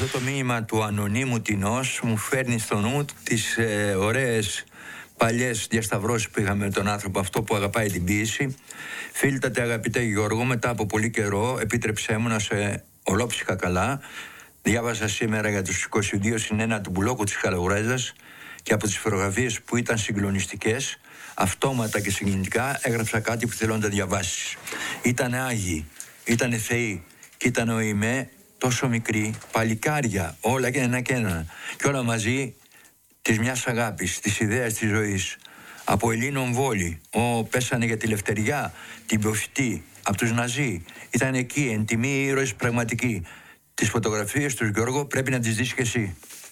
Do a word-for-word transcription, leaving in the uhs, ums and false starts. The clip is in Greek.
αυτό το μήνυμα του ανωνύμου Τινός μου φέρνει στο νου τις ε, ωραίες παλιές διασταυρώσεις που είχαμε με τον άνθρωπο αυτό που αγαπάει την ποίηση. Φίλτατε αγαπητέ Γιώργο, μετά από πολύ καιρό επίτρεψέ μου να σε ολόψυχα καλά. Διάβασα σήμερα για τους είκοσι δύο συν ένα του μπουλόκου της Καλογρέζας και από τις φωτογραφίες που ήταν συγκλονιστικές, αυτόματα και συγκινητικά έγραψα κάτι που θέλω να τα διαβάσεις. Ήτανε άγιοι, ήτανε θεοί και ήταν ο Ιμέ τόσο μικρή, παλικάρια, όλα και ένα και ένα. Και όλα μαζί της μιας αγάπης, της ιδέας της ζωής. Από Ελλήνων Βόλη, ο πέσανε για τη Λευτεριά, την προφητή, από τους Ναζί. Ήταν εκεί, εν τιμή ήρωες πραγματικοί. Τις φωτογραφίες του Γιώργο πρέπει να τις δεις και εσύ.